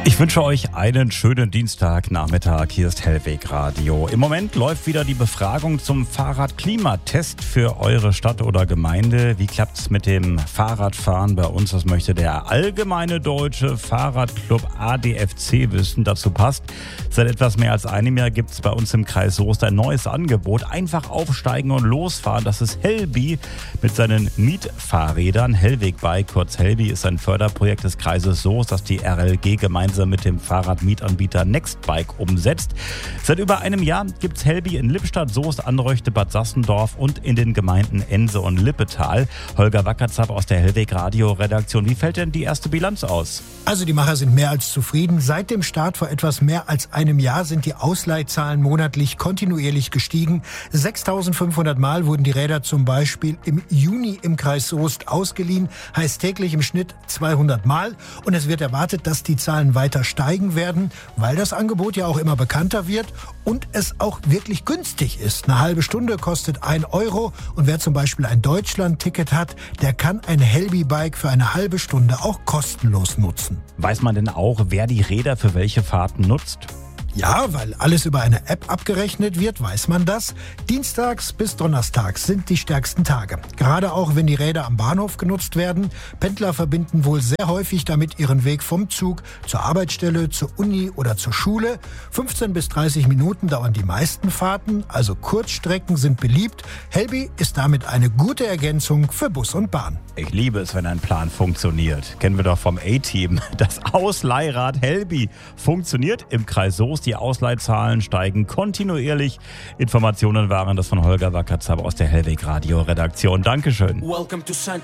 Ich wünsche euch einen schönen Dienstagnachmittag. Hier ist Hellweg Radio. Im Moment läuft wieder die Befragung zum Fahrradklimatest für eure Stadt oder Gemeinde. Wie klappt's mit dem Fahrradfahren bei uns? Das möchte der Allgemeine Deutsche Fahrradclub ADFC wissen. Dazu passt, seit etwas mehr als einem Jahr gibt's bei uns im Kreis Soest ein neues Angebot. Einfach aufsteigen und losfahren. Das ist Helbi mit seinen Mietfahrrädern. Hellweg Bike, kurz Helbi, ist ein Förderprojekt des Kreises Soest, das die RLG gemeinsam mit dem Fahrradmietanbieter Nextbike umsetzt. Seit über einem Jahr gibt's Helbi in Lippstadt, Soest, Anreuchte, Bad Sassendorf und in den Gemeinden Ense und Lippetal. Holger Wackerzapp aus der Hellweg Radio Redaktion. Wie fällt denn die erste Bilanz aus? Also die Macher sind mehr als zufrieden. Seit dem Start vor etwas mehr als einem Jahr sind die Ausleihzahlen monatlich kontinuierlich gestiegen. 6.500 Mal wurden die Räder zum Beispiel im Juni im Kreis Soest ausgeliehen. Heißt täglich im Schnitt 200 Mal. Und es wird erwartet, dass die Zahlen weiter steigen werden, weil das Angebot ja auch immer bekannter wird und es auch wirklich günstig ist. Eine halbe Stunde kostet 1 Euro und wer zum Beispiel ein Deutschland-Ticket hat, der kann ein Helbi-Bike für eine halbe Stunde auch kostenlos nutzen. Weiß man denn auch, wer die Räder für welche Fahrten nutzt? Ja, weil alles über eine App abgerechnet wird, weiß man das. Dienstags bis Donnerstags sind die stärksten Tage. Gerade auch, wenn die Räder am Bahnhof genutzt werden. Pendler verbinden wohl sehr häufig damit ihren Weg vom Zug zur Arbeitsstelle, zur Uni oder zur Schule. 15 bis 30 Minuten dauern die meisten Fahrten, also Kurzstrecken sind beliebt. Helbi ist damit eine gute Ergänzung für Bus und Bahn. Ich liebe es, wenn ein Plan funktioniert. Kennen wir doch vom A-Team. Das Ausleihrad Helbi funktioniert im Kreis Soest. Die Ausleihzahlen steigen kontinuierlich. Informationen waren das von Holger Wackerzapp aus der Hellweg Radio Redaktion. Dankeschön. Welcome to St.